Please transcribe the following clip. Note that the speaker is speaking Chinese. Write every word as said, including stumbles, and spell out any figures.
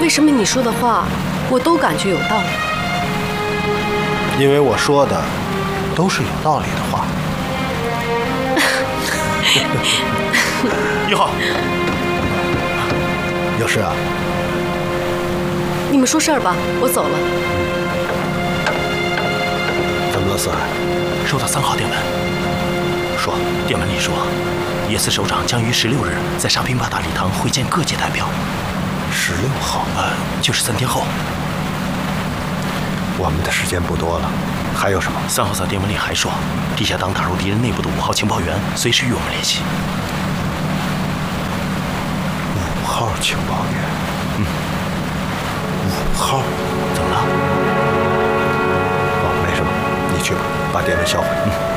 为什么你说的话我都感觉有道理？ 因为我说的都是有道理的话。 一号， 有事啊？ 你们说事儿吧，我走了。 怎么了，四海？ 收到三号电文，说电文里说，野司首长将于十六日在沙坪坝大礼堂会见各界代表。 十六号， 呃，就是三天后。 我们的时间不多了，还有什么？ 三号在电文里还说，地下党打入敌人内部的五号情报员随时与我们联系。 五号情报员， 嗯， 五号， 怎么了？ 哦，没什么，你去吧，把电文销毁。 嗯。